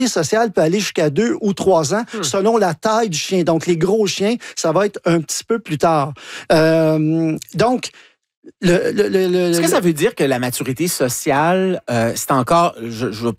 sociale peut aller jusqu'à 2 ou 3 ans selon la taille du chien. Donc, les gros chiens, ça va être un petit peu plus tard. Donc, Est-ce que ça veut dire que la maturité sociale, c'est encore, je vais